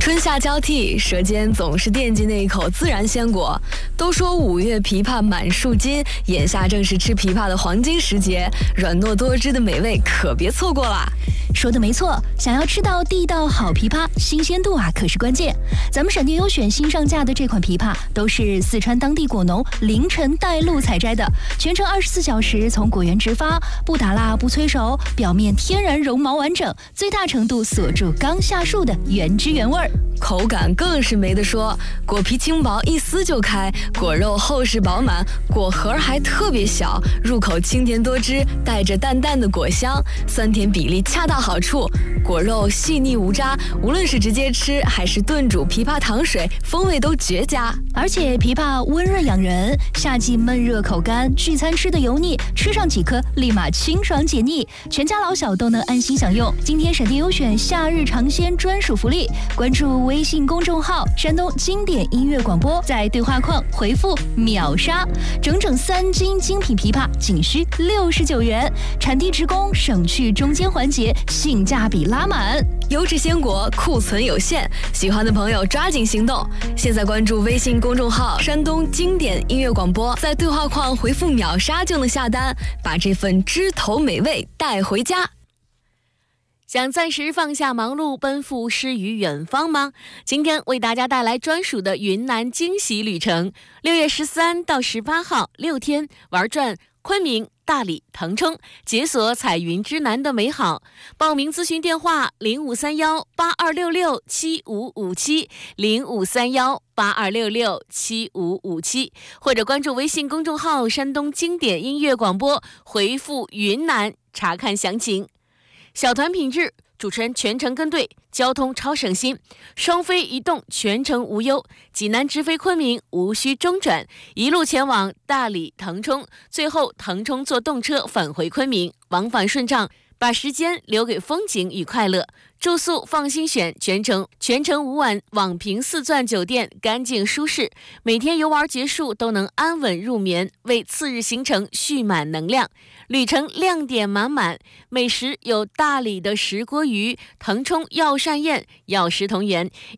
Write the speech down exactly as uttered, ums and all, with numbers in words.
春夏交替，舌尖总是惦记那一口自然鲜果。都说五月枇杷满树金，眼下正是吃枇杷的黄金时节，软糯多汁的美味可别错过啦。 说的没错，想要吃到地道好枇杷，新鲜度啊可是关键。咱们闪电优选新上架的这款枇杷，都是四川当地果农凌晨带路采摘的，全程二十四小时从果园直发，不打蜡不催熟，表面天然绒毛完整，最大程度锁住刚下树的原汁原味儿。 口感更是没得说，果皮轻薄，一撕就开，果肉厚实饱满，果核还特别小，入口清甜多汁，带着淡淡的果香，酸甜比例恰到好处，果肉细腻无渣，无论是直接吃还是炖煮枇杷糖水，风味都绝佳。 而且枇杷温润养人，夏季闷热口干，聚餐吃的油腻，吃上几颗立马清爽解腻，全家老小都能安心享用。今天闪电优选夏日尝鲜专属福利，关注微信公众号山东经典音乐广播，在对话框回复秒杀，整整三斤精品枇杷仅需六十九元，产地直供，省去中间环节，性价比拉满。 优质鲜果库存有限，喜欢的朋友抓紧行动。现在关注微信公众号山东经典音乐广播，在对话框回复秒杀就能下单，把这份枝头美味带回家。 想暂时放下忙碌，奔赴诗与远方吗？今天为大家带来专属的云南惊喜旅程，六月十三到十八号，六天玩转昆明、大理、腾冲，解锁彩云之南的美好。报名咨询电话零五三幺八二六六七五五七零五三幺八二六六七五五七，或者关注微信公众号山东经典音乐广播，回复云南查看详情。小团品质，主持人全程跟队，交通超省心，双飞一动全程无忧，济南直飞昆明无需中转，一路前往大理、腾冲，最后腾冲坐动车返回昆明，往返顺畅，把时间留给风景与快乐。住宿放心选，全程全程五晚网评四钻酒店，干净舒适，每天游玩结束都能安稳入眠，为次日行程蓄满能量。旅程亮点满满，美食有大理的石锅鱼、腾冲药膳宴、药食同源，